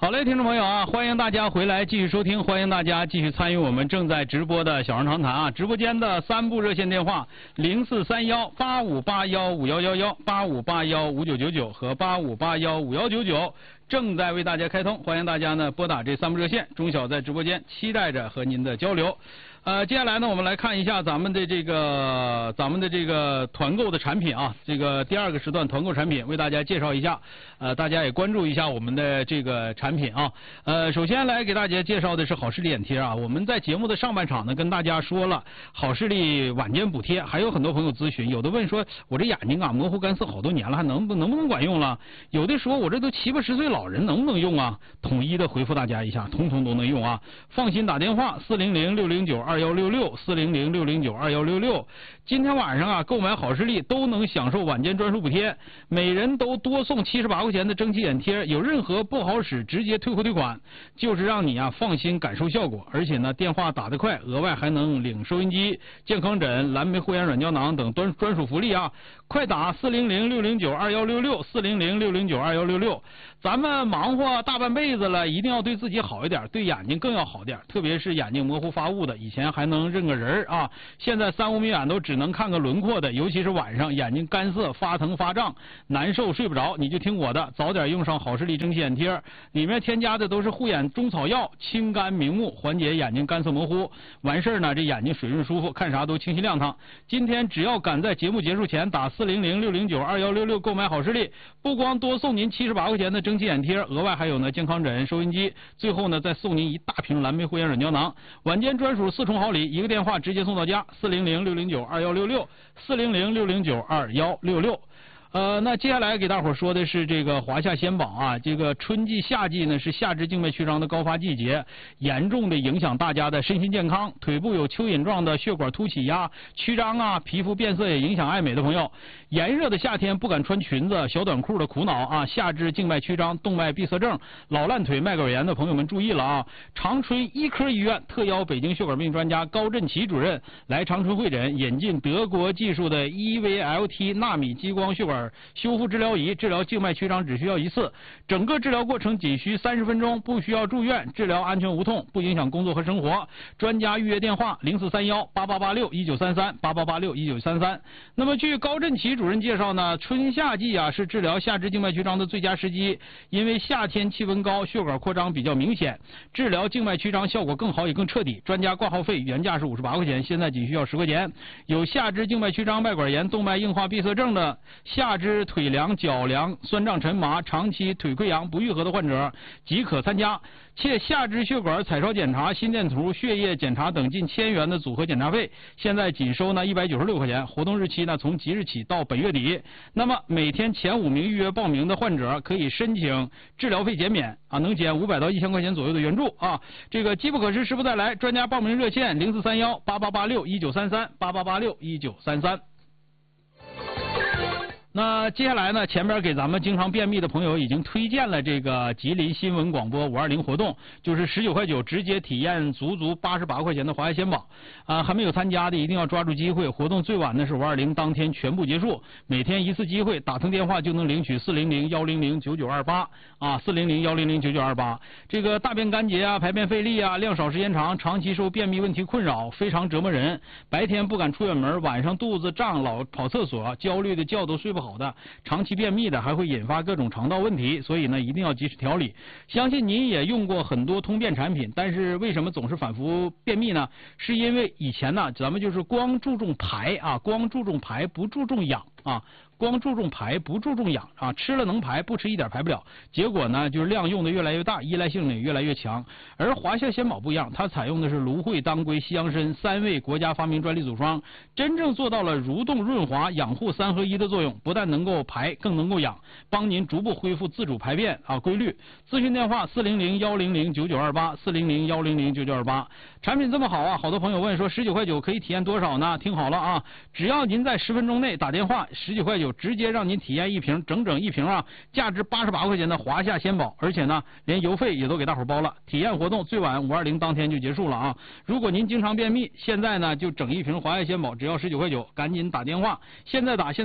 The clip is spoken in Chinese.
好嘞，听众朋友啊，欢迎大家回来继续收听，欢迎大家继续参与我们正在直播的小人长谈啊！直播间的3部热线电话：043185815111、85815999和85815199，正在为大家开通，欢迎大家呢拨打这3部热线。钟晓在直播间期待着和您的交流。接下来呢，我们来看一下咱们的这个团购的产品啊，这个第2个时段团购产品为大家介绍一下，大家也关注一下我们的这个产品啊。首先来给大家介绍的是好视力眼贴啊。我们在节目的上半场呢跟大家说了好视力晚间补贴，还有很多朋友咨询，有的问说我这眼睛啊模糊干涩好多年了，还能不能管用了？有的说我这都70、80岁老人能不能用啊？统一的回复大家一下，统统都能用啊！放心打电话400-609-2166，400-609-2166。今天晚上啊，购买好视力都能享受晚间专属补贴，每人都多送78块钱的蒸汽眼贴，有任何不好使直接退货退款，就是让你啊放心感受效果。而且呢，电话打得快，额外还能领收音机、健康枕、蓝莓护眼软胶囊等专属福利啊！快打400-609-2166，400-609-2166。咱们忙活大半辈子了，一定要对自己好一点，对眼睛更要好点，特别是眼睛模糊发雾的，以前还能认个人啊，现在3、5米远都只能看个轮廓的，尤其是晚上眼睛干涩、发疼、发胀、难受、睡不着，你就听我的，早点用上好视力蒸汽眼贴，里面添加的都是护眼中草药，清肝明目，缓解眼睛干涩模糊，完事呢这眼睛水润舒服，看啥都清晰亮堂。今天只要赶在节目结束前打400-609-2166购买好视力，不光多送您78块钱的蒸汽眼贴，额外还有呢健康枕、收音机，最后呢再送您一大瓶蓝莓护眼软胶囊，晚间专属4重好礼，一个电话直接送到家，400-609-2166，400-609-2166。那接下来给大伙说的是这个华夏先宝啊，这个春季夏季呢是下肢静脉曲张的高发季节，严重的影响大家的身心健康，腿部有蚯蚓状的血管凸起呀、曲张啊，皮肤变色也影响爱美的朋友，炎热的夏天不敢穿裙子、小短裤的苦恼啊，下肢静脉曲张、动脉闭塞症、老烂腿、脉管炎的朋友们注意了啊！长春医科医院特邀北京血管病专家高振奇主任来长春会诊，引进德国技术的 EVLT 纳米激光血管修复治疗仪，治疗静脉曲张只需要1次，整个治疗过程仅需30分钟，不需要住院，治疗安全无痛，不影响工作和生活。专家预约电话0431-8886-1933，8886-1933。那么据高振奇主任介绍呢，春夏季啊是治疗下肢静脉曲张的最佳时机，因为夏天气温高，血管扩张比较明显，治疗静脉曲张效果更好也更彻底。专家挂号费原价是58块钱，现在仅需要10块钱。有下肢静脉曲张、脉管炎、动脉硬化闭塞症的，下肢腿凉、脚凉、酸胀沉麻、长期腿溃疡不愈合的患者即可参加，且下肢血管彩超检查、心电图、血液检查等近1000元的组合检查费，现在仅收呢196块钱。活动日期呢从即日起到本月底。那么每天前5名预约报名的患者可以申请治疗费减免啊，能减500到1000块钱左右的援助啊。这个机不可失，时不再来。专家报名热线0431-8886-1933，8886-1933。那接下来呢，前边给咱们经常便秘的朋友已经推荐了这个吉林新闻广播520活动，就是19块9直接体验足88块钱的华夏先宝啊，还没有参加的一定要抓住机会，活动最晚呢是520当天全部结束，每天1次机会，打通电话就能领取400-100-9928啊，400-100-9928。这个大便干结啊、排便费力啊、量少时间长、长期受便秘问题困扰，非常折磨人，白天不敢出远门，晚上肚子胀老跑厕所，焦虑的觉都睡不好的，长期便秘的还会引发各种肠道问题，所以呢一定要及时调理。相信您也用过很多通便产品，但是为什么总是反复便秘呢？是因为以前呢咱们就是光注重排啊，光注重排不注重养啊，光注重排不注重养啊，吃了能排，不吃一点排不了，结果呢就是量用的越来越大，依赖性也越来越强。而华夏先宝不一样，它采用的是芦荟、当归、西洋参3味国家发明专利组装，真正做到了蠕动、润滑、养护3合1的作用，不但能够排，更能够养，帮您逐步恢复自主排便啊规律。咨询电话400-100-9928， 400-100-9928。产品这么好啊，好多朋友问说19块9可以体验多少呢？听好了啊，只要您在10分钟内打电话，19块9直接让您体验一瓶，整整一瓶啊，价值88块钱的华夏先宝，而且呢连邮费也都给大伙包了。体验活动最晚520当天就结束了啊！如果您经常便秘，现在呢就整一瓶华夏先宝，只要19块9，赶紧打电话，现在打。